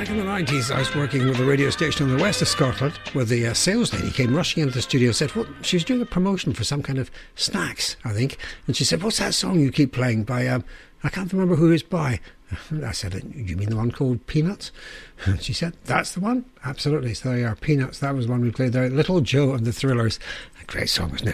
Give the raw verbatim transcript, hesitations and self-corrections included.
Back in the nineties, I was working with a radio station in the west of Scotland where the uh, sales lady came rushing into the studio and said, well, she was doing a promotion for some kind of snacks, I think. And she said, what's that song you keep playing by, um, I can't remember who it's by. I said, you mean the one called Peanuts? And she said, that's the one? Absolutely. So there you are, Peanuts. That was the one we played there. Little Joe and the Thrillers. A great song, isn't it?